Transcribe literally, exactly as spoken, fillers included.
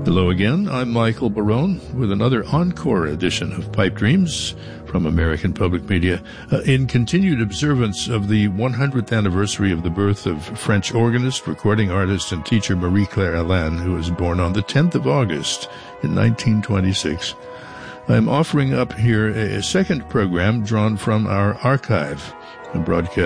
Hello again, I'm Michael Barone with another encore edition of Pipe Dreams from American Public Media. Uh, in continued observance of the one hundredth anniversary of the birth of French organist, recording artist, and teacher Marie-Claire Alain, who was born on the tenth of August in nineteen twenty-six, I'm offering up here a, a second program drawn from our archive, a broadcast